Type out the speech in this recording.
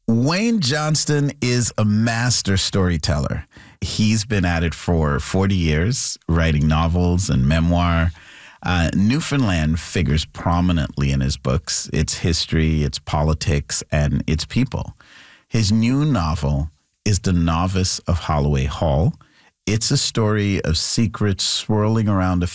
Wayne Johnston is a master storyteller. He's been at it for 40 years, writing novels and memoir. Newfoundland figures prominently in his books, its history, its politics, and its people. His new novel is The Novice of Holloway Hall. It's a story of secrets swirling around a